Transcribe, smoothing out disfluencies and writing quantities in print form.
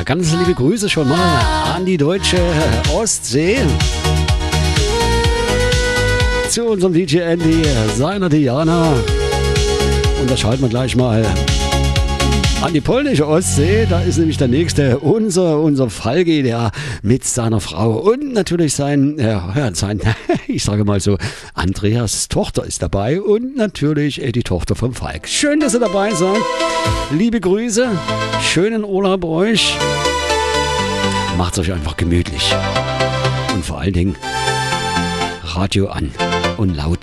ganz liebe Grüße schon mal an die deutsche Ostsee. Zu unserem DJ Andy, seiner Diana. Und da schalten wir gleich mal an die polnische Ostsee. Da ist nämlich der nächste, unser Falgi, der mit seiner Frau und natürlich sein, ich sage mal so, Andreas Tochter ist dabei und natürlich die Tochter vom Falk. Schön, dass ihr dabei seid. Liebe Grüße, schönen Urlaub euch. Macht's euch einfach gemütlich. Und vor allen Dingen Radio an und laut.